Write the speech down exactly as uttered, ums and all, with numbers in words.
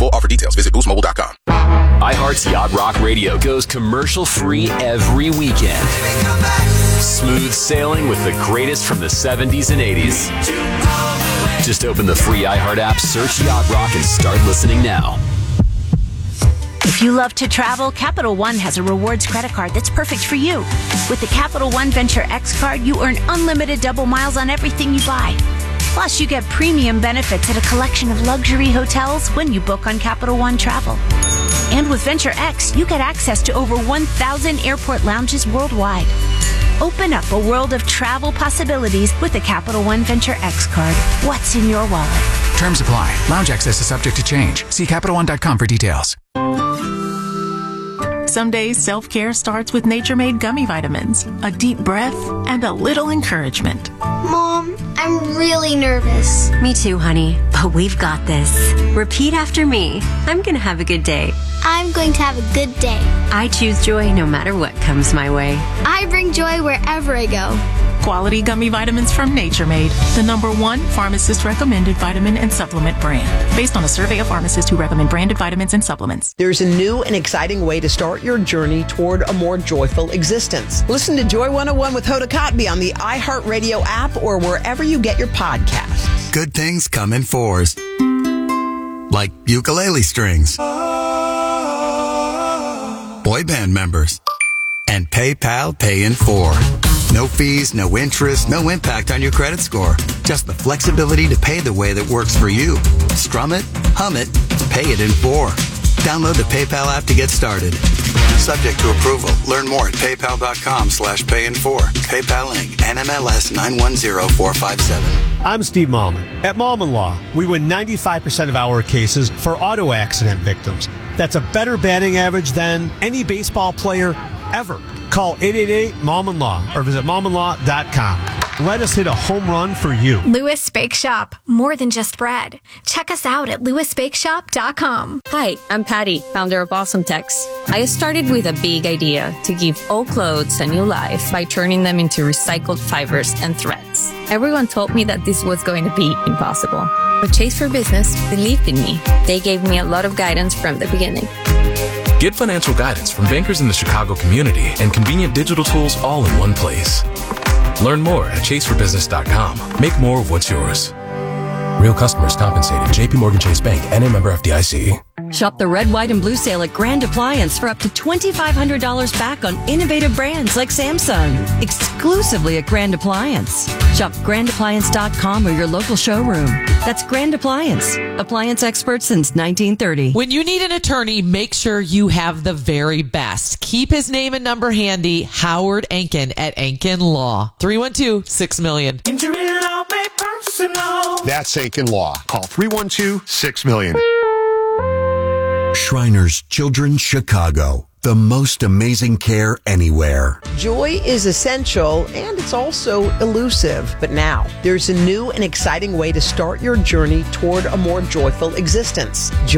full offer details, visit boost mobile dot com. iHeart's Yacht Rock Radio goes commercial-free every weekend. Smooth sailing with the greatest from the seventies and eighties. Just open the free iHeart app, search Yacht Rock, and start listening now. If you love to travel, Capital One has a rewards credit card that's perfect for you. With the Capital One Venture X card, you earn unlimited double miles on everything you buy. Plus, you get premium benefits at a collection of luxury hotels when you book on Capital One Travel. And with Venture X, you get access to over one thousand airport lounges worldwide. Open up a world of travel possibilities with the Capital One Venture X card. What's in your wallet? Terms apply. Lounge access is subject to change. See Capital One dot com for details. Some days self-care starts with Nature-Made gummy vitamins, a deep breath, and a little encouragement. Mom, I'm really nervous. Me too, honey, but we've got this. Repeat after me. I'm going to have a good day. I'm going to have a good day. I choose joy no matter what comes my way. I bring joy wherever I go. Quality gummy vitamins from Nature Made, the number one pharmacist-recommended vitamin and supplement brand, based on a survey of pharmacists who recommend branded vitamins and supplements. There's a new and exciting way to start your journey toward a more joyful existence. Listen to Joy one oh one with Hoda Kotb on the iHeartRadio app or wherever you get your podcasts. Good things come in fours. Like ukulele strings. Boy band members. And PayPal Pay in four. No fees, no interest, no impact on your credit score. Just the flexibility to pay the way that works for you. Strum it, hum it, pay it in four. Download the PayPal app to get started. Subject to approval. Learn more at paypal.com slash pay in four. PayPal Incorporated. N M L S nine one zero four five seven. I'm Steve Malman. At Malman Law, we win ninety-five percent of our cases for auto accident victims. That's a better batting average than any baseball player ever. Call eight eight eight, Malman Law or visit malman law dot com. Let us hit a home run for you. Lewis Bake Shop, more than just bread. Check us out at lewis bake shop dot com. Hi, I'm Patty, founder of Awesome Tex. I started with a big idea to give old clothes a new life by turning them into recycled fibers and threads. Everyone told me that this was going to be impossible. But Chase for Business believed in me. They gave me a lot of guidance from the beginning. Get financial guidance from bankers in the Chicago community and convenient digital tools all in one place. Learn more at chase for business dot com. Make more of what's yours. Real customers compensated. J P Morgan Chase Bank, N A member F D I C. Shop the red, white, and blue sale at Grand Appliance for up to twenty-five hundred dollars back on innovative brands like Samsung. Exclusively at Grand Appliance. Shop grand appliance dot com or your local showroom. That's Grand Appliance. Appliance experts since nineteen thirty. When you need an attorney, make sure you have the very best. Keep his name and number handy. Howard Enkin at Enkin Law. three one two, six million. Injury law made personal. That's Enkin Law. Call three one two, six million. Shriners Children's Chicago. The most amazing care anywhere. Joy is essential and it's also elusive. But now, there's a new and exciting way to start your journey toward a more joyful existence.